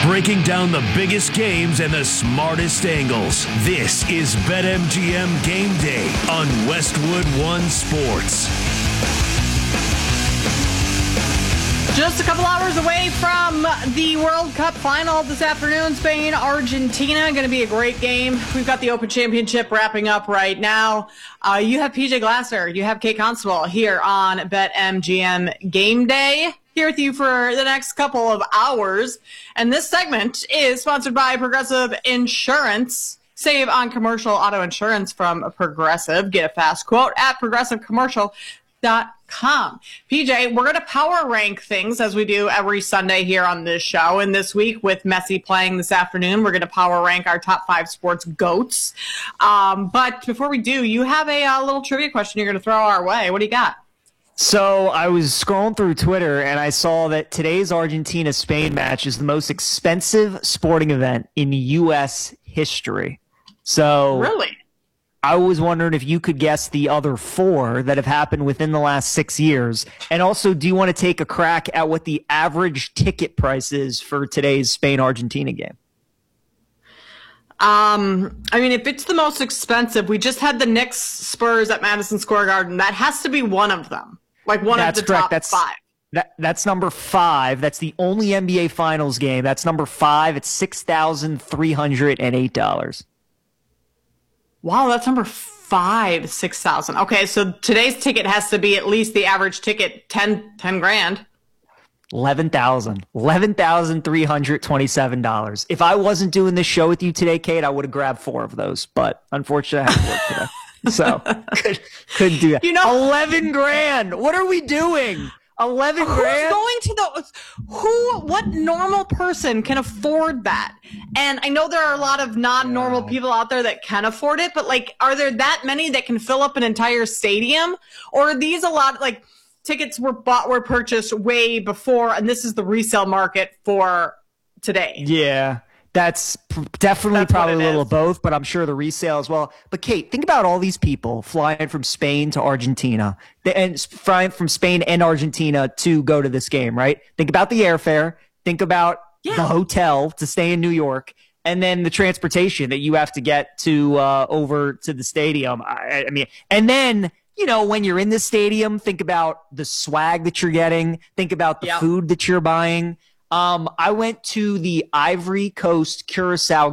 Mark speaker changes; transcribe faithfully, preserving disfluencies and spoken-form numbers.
Speaker 1: breaking down the biggest games and the smartest angles. This is BetMGM Game Day on Westwood One Sports.
Speaker 2: Just a couple hours away from the World Cup final this afternoon, Spain, Argentina. Going to be a great game. We've got the Open Championship wrapping up right now. Uh, you have P J Glasser. You have Kate Constable here on BetMGM Game Day. Here with you for the next couple of hours. And this segment is sponsored by Progressive Insurance. Save on commercial auto insurance from Progressive. Get a fast quote at progressive commercial dot com. P J, we're going to power rank things as we do every Sunday here on this show. And this week with Messi playing this afternoon, we're going to power rank our top five sports GOATs. Um, but before we do, you have a uh, little trivia question you're going to throw our way. What do you got?
Speaker 3: So I was scrolling through Twitter and I saw that today's Argentina-Spain match is the most expensive sporting event in U S history. So
Speaker 2: Really?
Speaker 3: I was wondering if you could guess the other four that have happened within the last six years. And also, do you want to take a crack at what the average ticket price is for today's Spain-Argentina game?
Speaker 2: Um, I mean, if it's the most expensive, we just had the Knicks Spurs at Madison Square Garden. That has to be one of them. Like one
Speaker 3: That's
Speaker 2: of the
Speaker 3: correct.
Speaker 2: top
Speaker 3: That's,
Speaker 2: five.
Speaker 3: That, that's number five. That's the only N B A Finals game. That's number five. It's six thousand three hundred eight dollars.
Speaker 2: Wow, that's number five, six thousand. Okay, so today's ticket has to be at least the average ticket, ten, ten grand.
Speaker 3: eleven thousand dollars. eleven thousand three hundred twenty-seven dollars. If I wasn't doing this show with you today, Kate, I would have grabbed four of those. But unfortunately, I have to work today. So could, couldn't do that.
Speaker 2: You know,
Speaker 3: eleven grand. What are we doing? eleven
Speaker 2: who's
Speaker 3: grand?
Speaker 2: going to the who? What normal person can afford that? And I know there are a lot of non-normal
Speaker 3: Yeah.
Speaker 2: people out there that can afford it, but like, are there that many that can fill up an entire stadium? Or are these a lot like tickets were bought, were purchased way before, and this is the resale market for today?
Speaker 3: Yeah. That's p- definitely
Speaker 2: That's what
Speaker 3: probably a
Speaker 2: it
Speaker 3: little
Speaker 2: is.
Speaker 3: of both, but I'm sure the resale as well. But Kate, think about all these people flying from Spain to Argentina, They- and s- flying from Spain and Argentina to go to this game, right? Think about the airfare. Think about
Speaker 2: Yeah.
Speaker 3: the hotel to stay in New York, and then the transportation that you have to get to uh, over to the stadium. I, I mean, and then you know when you're in the stadium, think about the swag that you're getting. Think about the
Speaker 2: Yep.
Speaker 3: food that you're buying. Um, I went to the Ivory Coast Curacao